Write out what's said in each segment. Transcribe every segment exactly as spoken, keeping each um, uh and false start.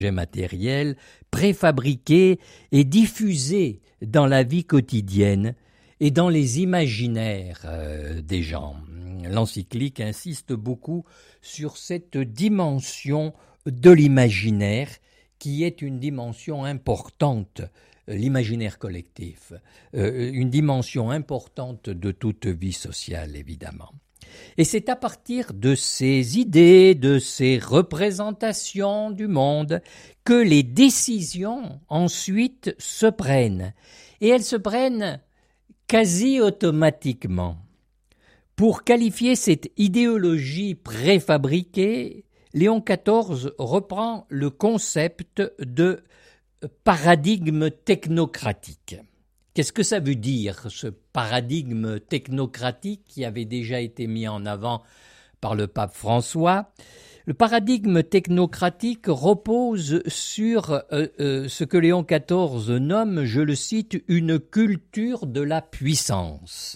matériels préfabriqués et diffusés dans la vie quotidienne et dans les imaginaires euh, des gens. L'encyclique insiste beaucoup sur cette dimension de l'imaginaire qui est une dimension importante, l'imaginaire collectif, euh, une dimension importante de toute vie sociale, évidemment. Et c'est à partir de ces idées, de ces représentations du monde, que les décisions ensuite se prennent. Et elles se prennent quasi automatiquement. Pour qualifier cette idéologie préfabriquée, Léon quatorze reprend le concept de paradigme technocratique. Qu'est-ce que ça veut dire, ce paradigme technocratique qui avait déjà été mis en avant par le pape François? Le paradigme technocratique repose sur euh, euh, ce que Léon quatorze nomme, je le cite, une culture de la puissance.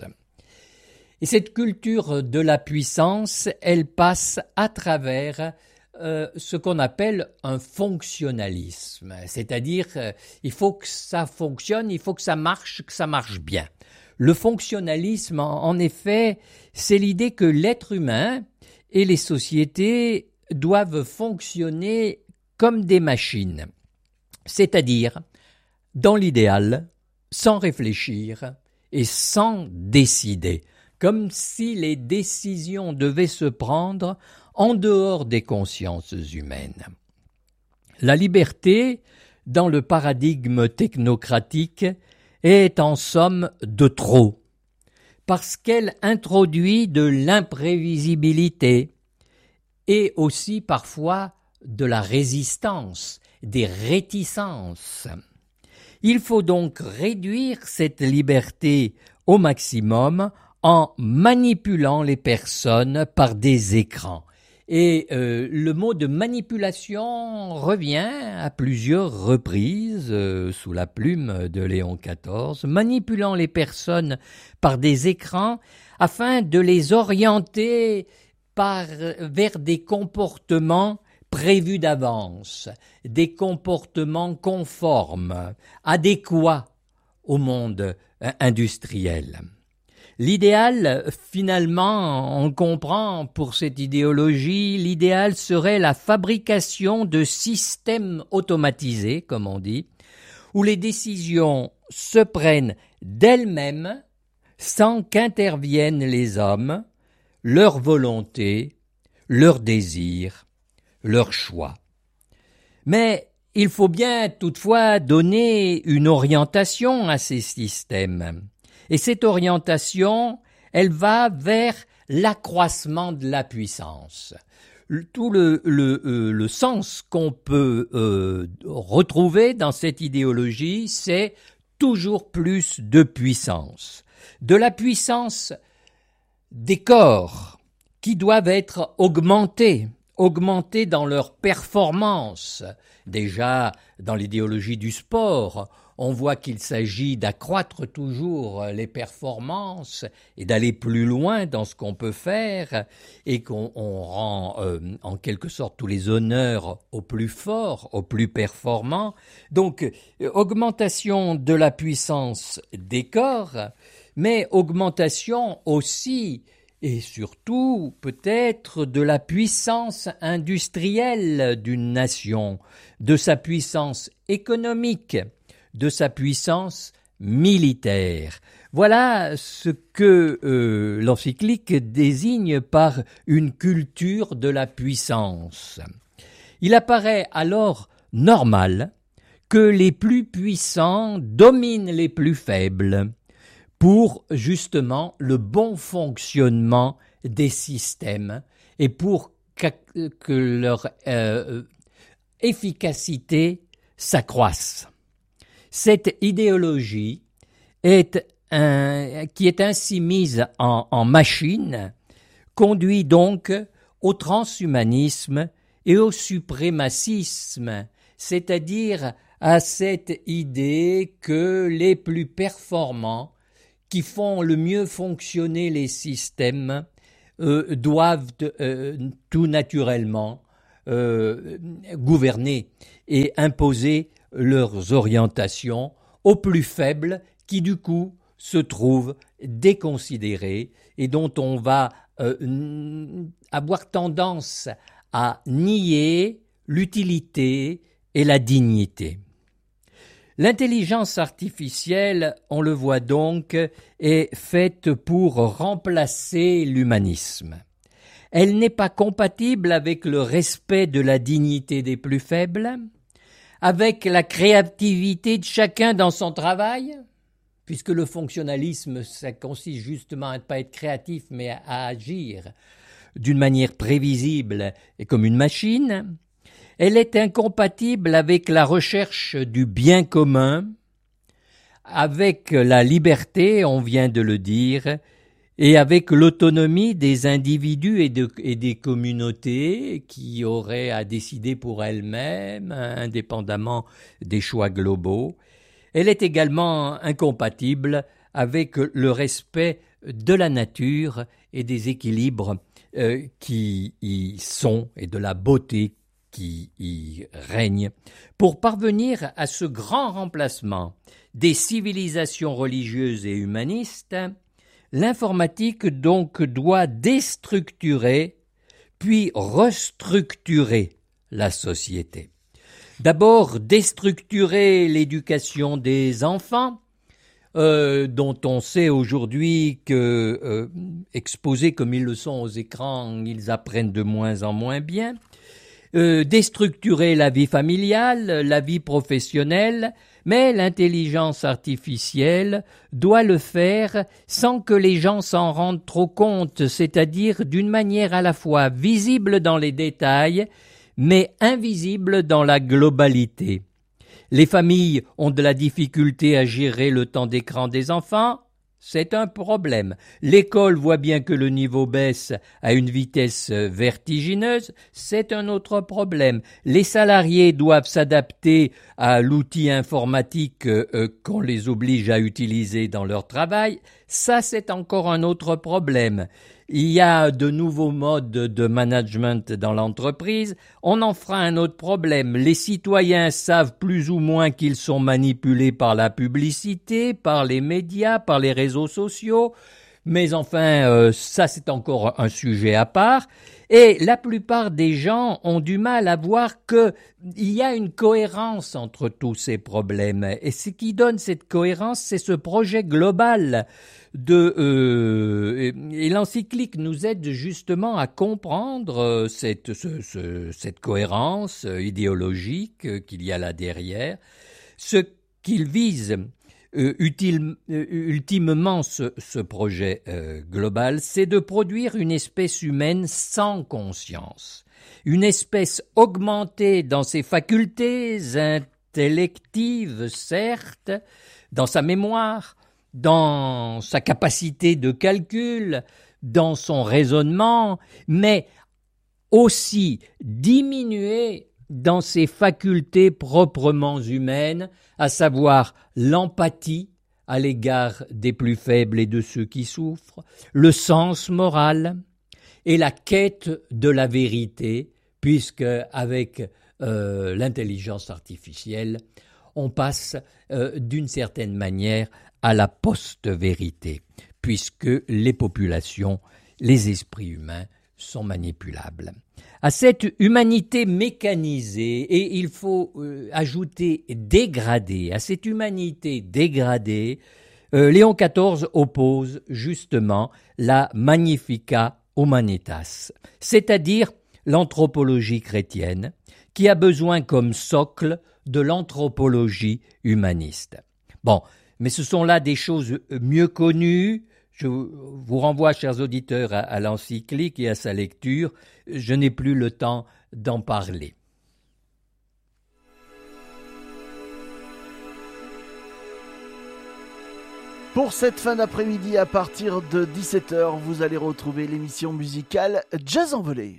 Et cette culture de la puissance, elle passe à travers euh, ce qu'on appelle un fonctionnalisme. C'est-à-dire, euh, il faut que ça fonctionne, il faut que ça marche, que ça marche bien. Le fonctionnalisme, en, en effet, c'est l'idée que l'être humain et les sociétés doivent fonctionner comme des machines. C'est-à-dire, dans l'idéal, sans réfléchir et sans décider. Comme si les décisions devaient se prendre en dehors des consciences humaines. La liberté, dans le paradigme technocratique, est en somme de trop, parce qu'elle introduit de l'imprévisibilité et aussi parfois de la résistance, des réticences. Il faut donc réduire cette liberté au maximum en manipulant les personnes par des écrans. Et euh, le mot de manipulation revient à plusieurs reprises euh, sous la plume de Léon quatorze, manipulant les personnes par des écrans afin de les orienter par, vers des comportements prévus d'avance, des comportements conformes, adéquats au monde industriel. L'idéal, finalement, on comprend pour cette idéologie, l'idéal serait la fabrication de systèmes automatisés, comme on dit, où les décisions se prennent d'elles-mêmes sans qu'interviennent les hommes, leur volonté, leurs désirs, leurs choix. Mais il faut bien toutefois donner une orientation à ces systèmes. Et cette orientation, elle va vers l'accroissement de la puissance. Tout le, le, euh, le sens qu'on peut euh, retrouver dans cette idéologie, c'est toujours plus de puissance. De la puissance des corps qui doivent être augmentés, augmentés dans leur performance. Déjà, dans l'idéologie du sport, on voit qu'il s'agit d'accroître toujours les performances et d'aller plus loin dans ce qu'on peut faire et qu'on on rend euh, en quelque sorte tous les honneurs aux plus forts, aux plus performants. Donc, euh, augmentation de la puissance des corps, mais augmentation aussi et surtout peut-être de la puissance industrielle d'une nation, de sa puissance économique, de sa puissance militaire. Voilà ce que euh, l'encyclique désigne par une culture de la puissance. Il apparaît alors normal que les plus puissants dominent les plus faibles pour justement le bon fonctionnement des systèmes et pour que, que leur euh, efficacité s'accroisse. Cette idéologie est un, qui est ainsi mise en, en machine conduit donc au transhumanisme et au suprémacisme, c'est-à-dire à cette idée que les plus performants qui font le mieux fonctionner les systèmes euh, doivent euh, tout naturellement euh, gouverner et imposer leurs orientations aux plus faibles qui du coup se trouvent déconsidérés et dont on va euh, avoir tendance à nier l'utilité et la dignité. L'intelligence artificielle, on le voit donc, est faite pour remplacer l'humanisme. Elle n'est pas compatible avec le respect de la dignité des plus faibles, avec la créativité de chacun dans son travail, puisque le fonctionnalisme, ça consiste justement à ne pas être créatif, mais à agir d'une manière prévisible et comme une machine. Elle est incompatible avec la recherche du bien commun, avec la liberté, on vient de le dire, et avec l'autonomie des individus et, de, et des communautés qui auraient à décider pour elles-mêmes, indépendamment des choix globaux. Elle est également incompatible avec le respect de la nature et des équilibres euh, qui y sont et de la beauté qui y règne. Pour parvenir à ce grand remplacement des civilisations religieuses et humanistes, l'informatique donc doit déstructurer puis restructurer la société. D'abord, déstructurer l'éducation des enfants, euh, dont on sait aujourd'hui que, euh, exposés comme ils le sont aux écrans, ils apprennent de moins en moins bien. Euh, déstructurer la vie familiale, la vie professionnelle, mais l'intelligence artificielle doit le faire sans que les gens s'en rendent trop compte, c'est-à-dire d'une manière à la fois visible dans les détails, mais invisible dans la globalité. Les familles ont de la difficulté à gérer le temps d'écran des enfants, c'est un problème. L'école voit bien que le niveau baisse à une vitesse vertigineuse, c'est un autre problème. Les salariés doivent s'adapter à l'outil informatique euh, qu'on les oblige à utiliser dans leur travail, ça c'est encore un autre problème. Il y a de nouveaux modes de management dans l'entreprise, on en fera un autre problème. Les citoyens savent plus ou moins qu'ils sont manipulés par la publicité, par les médias, par les réseaux sociaux, mais enfin, euh, ça c'est encore un sujet à part. Et la plupart des gens ont du mal à voir qu'il y a une cohérence entre tous ces problèmes. Et ce qui donne cette cohérence, c'est ce projet global de euh, et, et l'encyclique nous aide justement à comprendre cette, ce, ce, cette cohérence idéologique qu'il y a là derrière. Ce qu'il vise euh, utile, euh, ultimement ce, ce projet euh, global, c'est de produire une espèce humaine sans conscience, une espèce augmentée dans ses facultés intellectives, certes, dans sa mémoire, dans sa capacité de calcul, dans son raisonnement, mais aussi diminuer dans ses facultés proprement humaines, à savoir l'empathie à l'égard des plus faibles et de ceux qui souffrent, le sens moral et la quête de la vérité, puisque avec euh, l'intelligence artificielle, on passe euh, d'une certaine manière à la post-vérité, puisque les populations, les esprits humains sont manipulables. À cette humanité mécanisée, et il faut euh, ajouter dégradée, à cette humanité dégradée, euh, Léon quatorze oppose justement la Magnificat Humanitas, c'est-à-dire l'anthropologie chrétienne, qui a besoin comme socle de l'anthropologie humaniste. Bon, mais ce sont là des choses mieux connues. Je vous renvoie, chers auditeurs, à, à l'encyclique et à sa lecture. Je n'ai plus le temps d'en parler. Pour cette fin d'après-midi, à partir de dix-sept heures, vous allez retrouver l'émission musicale Jazz Envolé.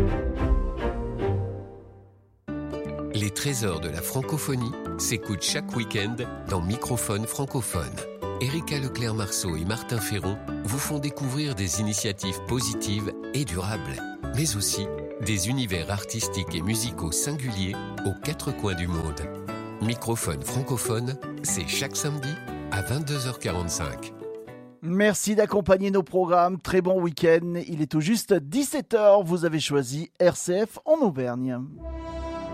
Les trésors de la francophonie s'écoutent chaque week-end dans Microphone francophone. Erika Leclerc-Marceau et Martin Ferron vous font découvrir des initiatives positives et durables, mais aussi Des univers artistiques et musicaux singuliers aux quatre coins du monde. Microphone francophone, c'est chaque samedi à vingt-deux heures quarante-cinq. Merci d'accompagner nos programmes. Très bon week-end. Il est tout juste dix-sept heures. Vous avez choisi R C F en Auvergne.